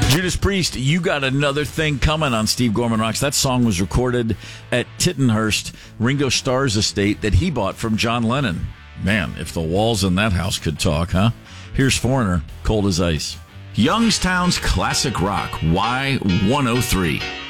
Judas Priest, You Got Another Thing Coming on Steve Gorman Rocks. That song was recorded at Tittenhurst, Ringo Starr's estate that he bought from John Lennon. Man, if the walls in that house could talk, huh? Here's Foreigner, Cold as Ice. Youngstown's classic rock, Y103.